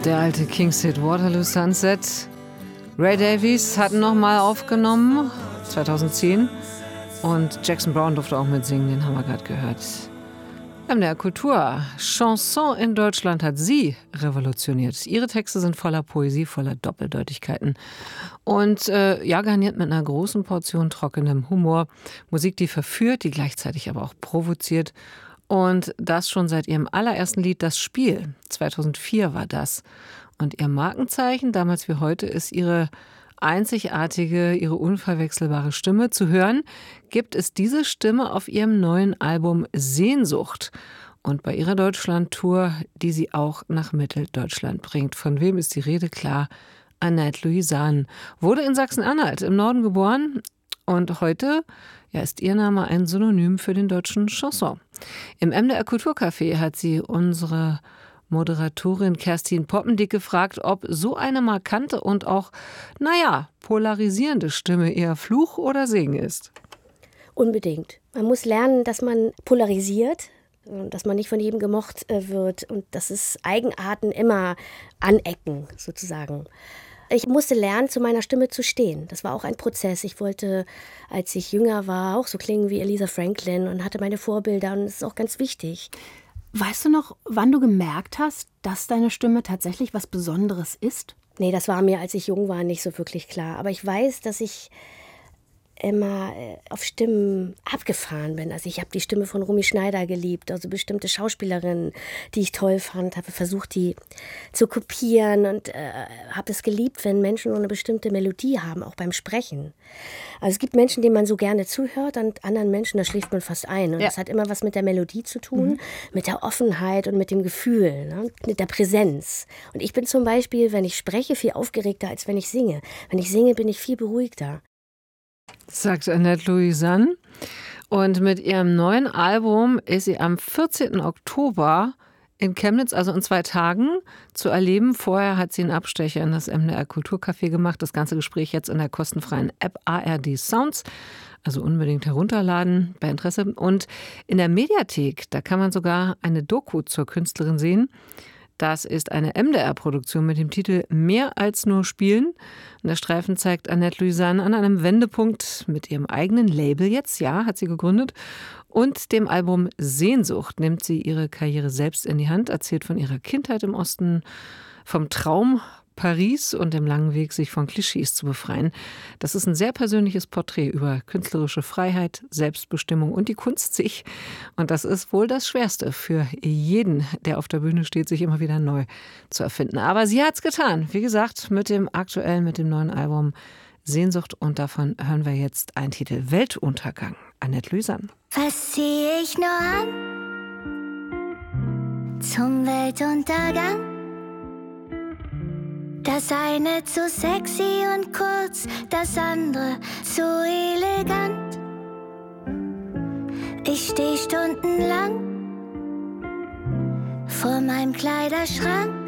Der alte King's-Hit Waterloo Sunset. Ray Davies hat nochmal aufgenommen, 2010. Und Jackson Browne durfte auch mitsingen, den haben wir gerade gehört. MDR Kultur. Chanson in Deutschland hat sie revolutioniert. Ihre Texte sind voller Poesie, voller Doppeldeutigkeiten. Und garniert mit einer großen Portion trockenem Humor. Musik, die verführt, die gleichzeitig aber auch provoziert. Und das schon seit ihrem allerersten Lied, Das Spiel. 2004 war das. Und ihr Markenzeichen, damals wie heute, ist ihre einzigartige, ihre unverwechselbare Stimme. Zu hören gibt es diese Stimme auf ihrem neuen Album Sehnsucht. Und bei ihrer Deutschland-Tour, die sie auch nach Mitteldeutschland bringt. Von wem ist die Rede? Klar, Annette Louisanne. Wurde in Sachsen-Anhalt im Norden geboren. Und heute ist ihr Name ein Synonym für den deutschen Chanson. Im MDR Kulturcafé hat sie unsere Moderatorin Kerstin Poppendick gefragt, ob so eine markante und auch, polarisierende Stimme eher Fluch oder Segen ist. Unbedingt. Man muss lernen, dass man polarisiert, dass man nicht von jedem gemocht wird und dass es Eigenarten immer anecken, sozusagen. Ich musste lernen, zu meiner Stimme zu stehen. Das war auch ein Prozess. Ich wollte, als ich jünger war, auch so klingen wie Elisa Franklin und hatte meine Vorbilder. Und das ist auch ganz wichtig. Weißt du noch, wann du gemerkt hast, dass deine Stimme tatsächlich was Besonderes ist? Nee, das war mir, als ich jung war, nicht so wirklich klar. Aber ich weiß, dass ich immer auf Stimmen abgefahren bin. Also ich habe die Stimme von Romy Schneider geliebt, also bestimmte Schauspielerinnen, die ich toll fand, habe versucht, die zu kopieren und habe es geliebt, wenn Menschen nur eine bestimmte Melodie haben, auch beim Sprechen. Also es gibt Menschen, denen man so gerne zuhört und anderen Menschen, da schläft man fast ein. Und das hat immer was mit der Melodie zu tun, mit der Offenheit und mit dem Gefühl, ne? Mit der Präsenz. Und ich bin zum Beispiel, wenn ich spreche, viel aufgeregter, als wenn ich singe. Wenn ich singe, bin ich viel beruhigter. Sagt Annette Louisanne. Und mit ihrem neuen Album ist sie am 14. Oktober in Chemnitz, also in 2 Tagen, zu erleben. Vorher hat sie einen Abstecher in das MDR Kulturcafé gemacht. Das ganze Gespräch jetzt in der kostenfreien App ARD Sounds. Also unbedingt herunterladen bei Interesse. Und in der Mediathek, da kann man sogar eine Doku zur Künstlerin sehen. Das ist eine MDR-Produktion mit dem Titel Mehr als nur Spielen. Und der Streifen zeigt Annette Louisanne an einem Wendepunkt mit ihrem eigenen Label jetzt, hat sie gegründet. Und dem Album Sehnsucht nimmt sie ihre Karriere selbst in die Hand, erzählt von ihrer Kindheit im Osten, vom Traum Paris und dem langen Weg, sich von Klischees zu befreien. Das ist ein sehr persönliches Porträt über künstlerische Freiheit, Selbstbestimmung und die Kunst sich. Und das ist wohl das Schwerste für jeden, der auf der Bühne steht, sich immer wieder neu zu erfinden. Aber sie hat es getan. Wie gesagt, mit dem neuen Album Sehnsucht. Und davon hören wir jetzt einen Titel: Weltuntergang. Annette Louisanne. Was zieh ich nur an zum Weltuntergang? Das eine zu sexy und kurz, das andere zu elegant. Ich steh stundenlang vor meinem Kleiderschrank